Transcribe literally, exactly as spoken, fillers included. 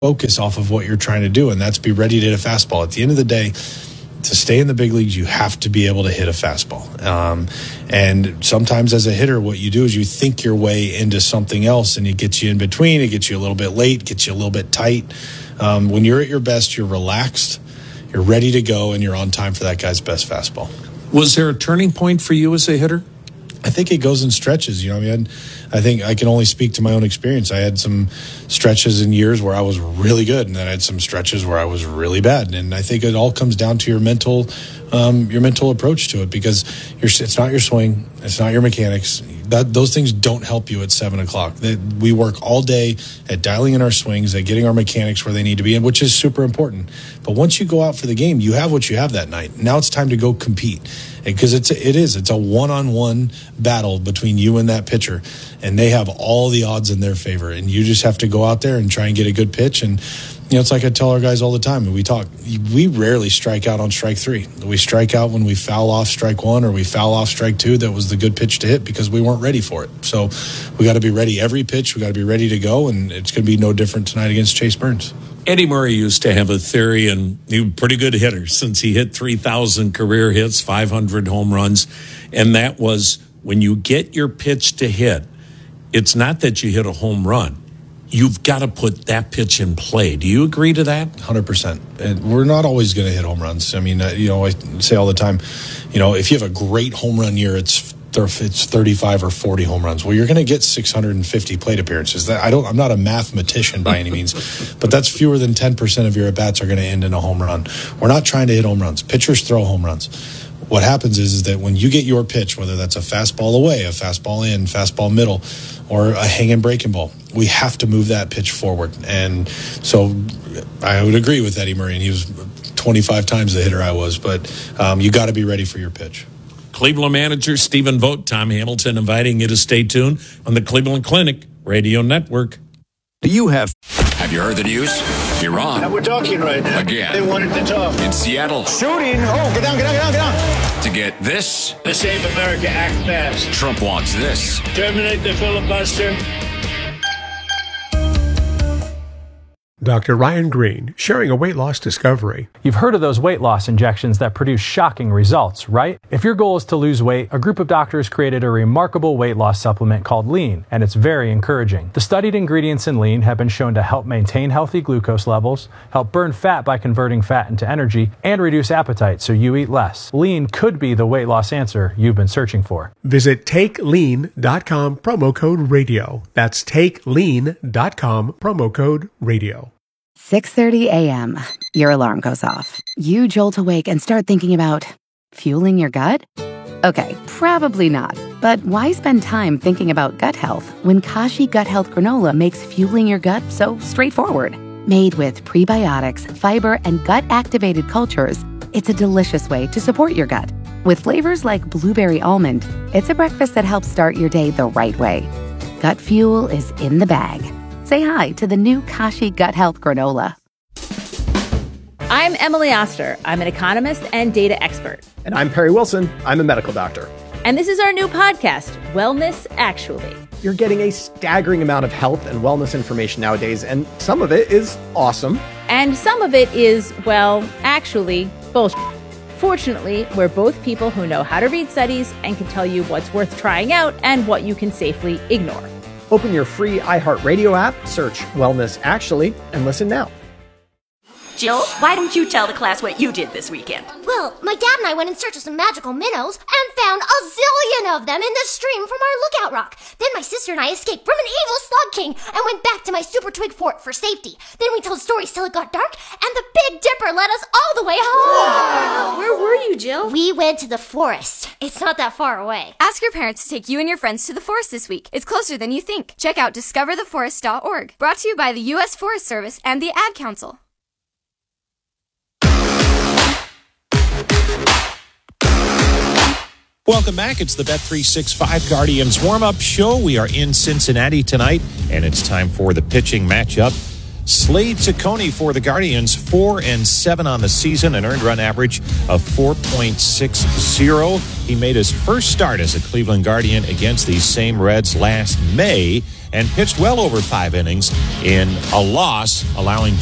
focus off of what you're trying to do, and that's be ready to hit a fastball. At the end of the day, to stay in the big leagues, you have to be able to hit a fastball. Um, and sometimes as a hitter, what you do is you think your way into something else, and it gets you in between. It gets you a little bit late, gets you a little bit tight. Um, when you're at your best, you're relaxed, you're ready to go, and you're on time for that guy's best fastball. Was there a turning point for you as a hitter? I think it goes in stretches. You know, I mean, I think I can only speak to my own experience. I had some stretches in years where I was really good, and then I had some stretches where I was really bad. And I think it all comes down to your mental, um, your mental approach to it, because you're, it's not your swing, it's not your mechanics. That those things don't help you at seven o'clock. They, we work all day at dialing in our swings, at getting our mechanics where they need to be, and which is super important. But once you go out for the game, you have what you have that night. Now it's time to go compete, because it's a, it is it's a one-on-one battle between you and that pitcher, and they have all the odds in their favor, and you just have to go out there and try and get a good pitch. And you know, it's like I tell our guys all the time, and we talk, we rarely strike out on strike three. We strike out when we foul off strike one or we foul off strike two. That was the good pitch to hit because we weren't ready for it. So we got to be ready every pitch. We got to be ready to go, and it's going to be no different tonight against Chase Burns. Eddie Murray used to have a theory, and he was a pretty good hitter since he hit three thousand career hits, five hundred home runs, and that was when you get your pitch to hit, it's not that you hit a home run. You've got to put that pitch in play. Do you agree to that? one hundred percent. And we're not always going to hit home runs. I mean, uh, you know, I say all the time, you know, if you have a great home run year, it's it's thirty-five or forty home runs. Well, you're going to get six hundred fifty plate appearances. That I don't. I'm not a mathematician by any means, but that's fewer than ten percent of your at bats are going to end in a home run. We're not trying to hit home runs. Pitchers throw home runs. What happens is, is that when you get your pitch, whether that's a fastball away, a fastball in, fastball middle, or a hanging breaking ball, we have to move that pitch forward. And so I would agree with Eddie Murray, and he was twenty-five times the hitter I was, but um, you got to be ready for your pitch. Cleveland manager Stephen Vogt, Tom Hamilton, inviting you to stay tuned on the Cleveland Clinic Radio Network. Do you have... Have you heard the news? Iran. And we're talking right now. Again. They wanted to talk. In Seattle. Shooting. Oh, get down, get down, get down, get down. To get this. The Save America Act passed. Trump wants this. Terminate the filibuster. Doctor Ryan Green, sharing a weight loss discovery. You've heard of those weight loss injections that produce shocking results, right? If your goal is to lose weight, a group of doctors created a remarkable weight loss supplement called Lean, and it's very encouraging. The studied ingredients in Lean have been shown to help maintain healthy glucose levels, help burn fat by converting fat into energy, and reduce appetite so you eat less. Lean could be the weight loss answer you've been searching for. Visit take lean dot com, promo code radio. That's take lean dot com, promo code radio. six thirty a.m. Your alarm goes off. You jolt awake and start thinking about fueling your gut? Okay, probably not. But why spend time thinking about gut health when Kashi Gut Health Granola makes fueling your gut so straightforward? Made with prebiotics, fiber, and gut-activated cultures, it's a delicious way to support your gut. With flavors like blueberry almond, it's a breakfast that helps start your day the right way. Gut fuel is in the bag. Say hi to the new Kashi Gut Health Granola. I'm Emily Oster. I'm an economist and data expert. And I'm Perry Wilson. I'm a medical doctor. And this is our new podcast, Wellness Actually. You're getting a staggering amount of health and wellness information nowadays, and some of it is awesome. And some of it is, well, actually, bullshit. Fortunately, we're both people who know how to read studies and can tell you what's worth trying out and what you can safely ignore. Open your free iHeartRadio app, search Wellness Actually, and listen now. Jill, why don't you tell the class what you did this weekend? Well, my dad and I went in search of some magical minnows and found a zillion of them in the stream from our lookout rock. Then my sister and I escaped from an evil slug king and went back to my super twig fort for safety. Then we told stories till it got dark, and the Big Dipper led us all the way home. Wow. Where were you, Jill? We went to the forest. It's not that far away. Ask your parents to take you and your friends to the forest this week. It's closer than you think. Check out discover the forest dot org. Brought to you by the U S Forest Service and the Ad Council. Welcome back. It's the Bet three sixty-five Guardians warm-up show. We are in Cincinnati tonight, and it's time for the pitching matchup. Slade Ciccone for the Guardians, four and seven on the season, an earned run average of four point six zero. He made his first start as a Cleveland Guardian against these same Reds last May and pitched well over five innings in a loss, allowing